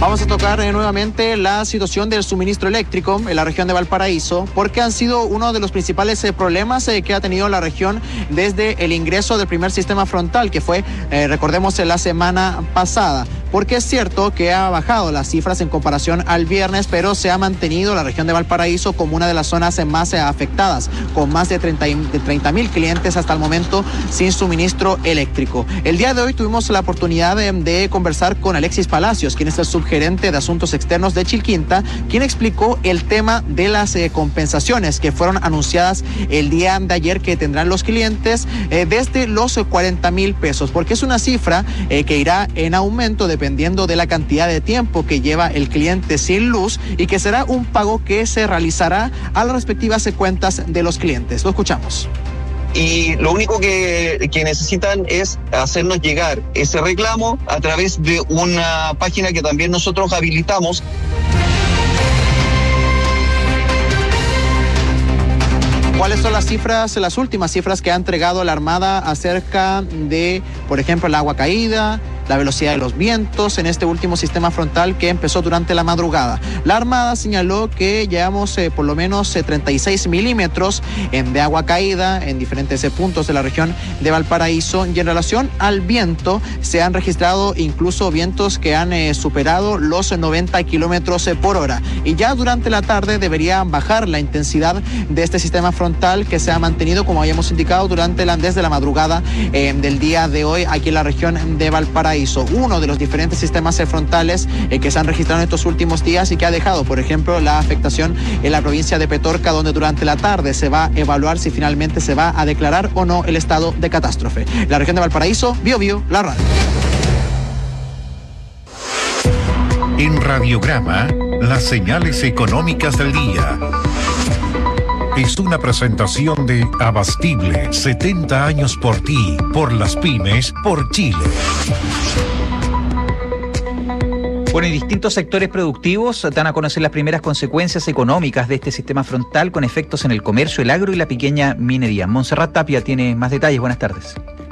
Vamos a tocar nuevamente la situación del suministro eléctrico en la región de Valparaíso, porque han sido uno de los principales problemas que ha tenido la región desde el ingreso del primer sistema frontal, que fue, recordemos, la semana pasada. Porque es cierto que ha bajado las cifras en comparación al viernes, pero se ha mantenido la región de Valparaíso como una de las zonas más afectadas, con más de 30.000 clientes hasta el momento sin suministro eléctrico. El día de hoy tuvimos la oportunidad de conversar con Alexis Palacios, quien es el subgerente de Asuntos Externos de Chilquinta, quien explicó el tema de las compensaciones que fueron anunciadas el día de ayer, que tendrán los clientes desde los 40.000 pesos, porque es una cifra que irá en aumento dependiendo de la cantidad de tiempo que lleva el cliente sin luz, y que será un pago que se realizará a las respectivas cuentas de los clientes. Lo escuchamos. Y lo único que necesitan es hacernos llegar ese reclamo a través de una página que también nosotros habilitamos. ¿Cuáles son las cifras, las últimas cifras que ha entregado la Armada acerca de, por ejemplo, el agua caída, la velocidad de los vientos en este último sistema frontal que empezó durante la madrugada? La Armada señaló que llevamos por lo menos 36 milímetros de agua caída en diferentes puntos de la región de Valparaíso, y en relación al viento se han registrado incluso vientos que han superado los 90 kilómetros por hora, y ya durante la tarde debería bajar la intensidad de este sistema frontal, que se ha mantenido, como habíamos indicado, desde la madrugada del día de hoy aquí en la región de Valparaíso. Uno de los diferentes sistemas frontales que se han registrado en estos últimos días, y que ha dejado, por ejemplo, la afectación en la provincia de Petorca, donde durante la tarde se va a evaluar si finalmente se va a declarar o no el estado de catástrofe. La región de Valparaíso, Biobío, la radio. En Radiograma, las señales económicas del día. Es una presentación de Abastible, 70 años por ti, por las pymes, por Chile. Bueno, y distintos sectores productivos dan a conocer las primeras consecuencias económicas de este sistema frontal, con efectos en el comercio, el agro y la pequeña minería. Montserrat Tapia tiene más detalles. Buenas tardes.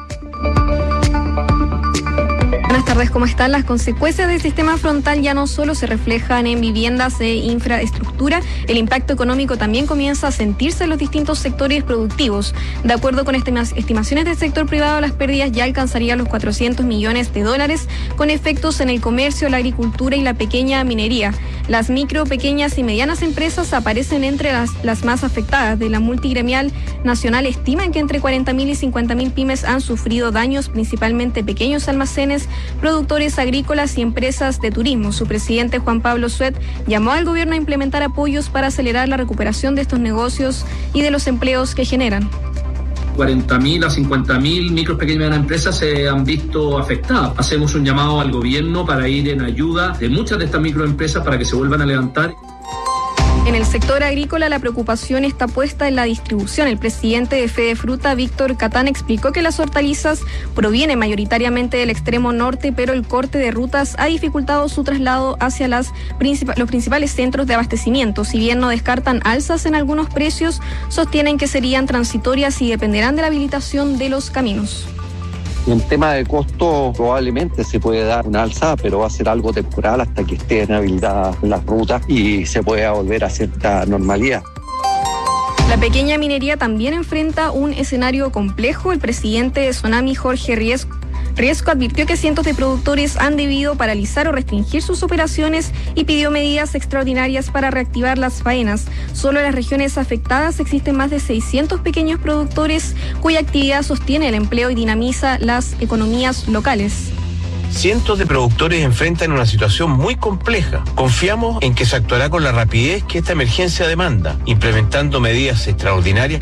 Buenas tardes, ¿cómo están? Las consecuencias del sistema frontal ya no solo se reflejan en viviendas e infraestructura, el impacto económico también comienza a sentirse en los distintos sectores productivos. De acuerdo con estimaciones del sector privado, las pérdidas ya alcanzarían los $400 millones, con efectos en el comercio, la agricultura y la pequeña minería. Las micro, pequeñas y medianas empresas aparecen entre las más afectadas. De la multigremial nacional estiman que entre 40.000 y 50.000 pymes han sufrido daños, principalmente pequeños almacenes, productores agrícolas y empresas de turismo. Su presidente, Juan Pablo Suet, llamó al gobierno a implementar apoyos para acelerar la recuperación de estos negocios y de los empleos que generan. 40.000 a 50.000 micro, pequeñas y medianas empresas se han visto afectadas. Hacemos un llamado al gobierno para ir en ayuda de muchas de estas microempresas para que se vuelvan a levantar. En el sector agrícola, la preocupación está puesta en la distribución. El presidente de Fedefruta, Víctor Catán, explicó que las hortalizas provienen mayoritariamente del extremo norte, pero el corte de rutas ha dificultado su traslado hacia los principales centros de abastecimiento. Si bien no descartan alzas en algunos precios, sostienen que serían transitorias y dependerán de la habilitación de los caminos. En tema de costo, probablemente se puede dar una alza, pero va a ser algo temporal hasta que estén habilitadas las rutas y se pueda volver a cierta normalidad. La pequeña minería también enfrenta un escenario complejo. El presidente de Sonami, Jorge Riesco, advirtió que cientos de productores han debido paralizar o restringir sus operaciones y pidió medidas extraordinarias para reactivar las faenas. Solo en las regiones afectadas existen más de 600 pequeños productores cuya actividad sostiene el empleo y dinamiza las economías locales. Cientos de productores enfrentan una situación muy compleja. Confiamos en que se actuará con la rapidez que esta emergencia demanda, implementando medidas extraordinarias.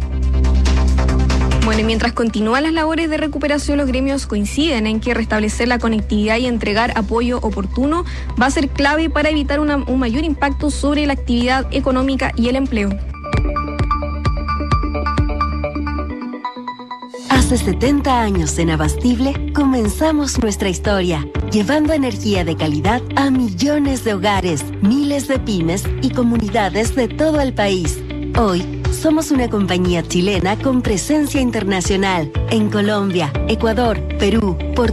Bueno, y mientras continúan las labores de recuperación, los gremios coinciden en que restablecer la conectividad y entregar apoyo oportuno va a ser clave para evitar un mayor impacto sobre la actividad económica y el empleo. Hace 70 años en Abastible comenzamos nuestra historia, llevando energía de calidad a millones de hogares, miles de pymes y comunidades de todo el país. Hoy, somos una compañía chilena con presencia internacional en Colombia, Ecuador, Perú, Portugal,